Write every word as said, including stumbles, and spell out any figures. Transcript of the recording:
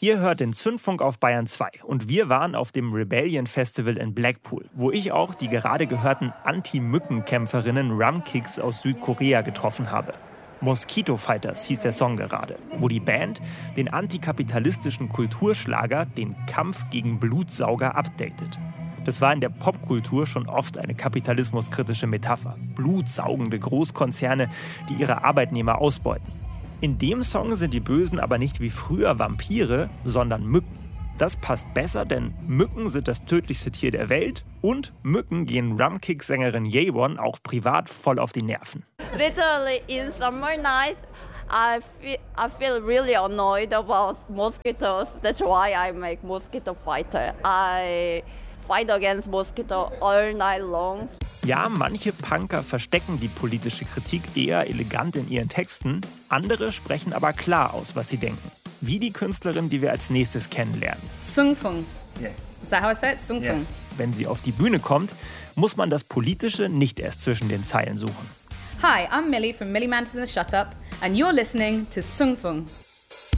Ihr hört den Zündfunk auf Bayern zwei und wir waren auf dem Rebellion Festival in Blackpool, wo ich auch die gerade gehörten Anti-Mücken-Kämpferinnen Rumkicks aus Südkorea getroffen habe. Mosquito Fighters hieß der Song gerade, wo die Band den antikapitalistischen Kulturschlager, den Kampf gegen Blutsauger, updatet. Das war in der Popkultur schon oft eine kapitalismuskritische Metapher. Blutsaugende Großkonzerne, die ihre Arbeitnehmer ausbeuten. In dem Song sind die Bösen aber nicht wie früher Vampire, sondern Mücken. Das passt besser, denn Mücken sind das tödlichste Tier der Welt und Mücken gehen Rumkick-Sängerin Yewon auch privat voll auf die Nerven. Literally in summer night, I feel, I feel really annoyed about mosquitoes. That's why I make Mosquito Fighter. I fight against mosquito all night long. Ja, manche Punker verstecken die politische Kritik eher elegant in ihren Texten, andere sprechen aber klar aus, was sie denken. Wie die Künstlerin, die wir als nächstes kennenlernen. Sungfung. Yeah. Is that how I say it? Sungfung. Yeah. Wenn sie auf die Bühne kommt, muss man das Politische nicht erst zwischen den Zeilen suchen. Hi, I'm Millie from Millie Manton's Shut Up, and you're listening to Sungfung.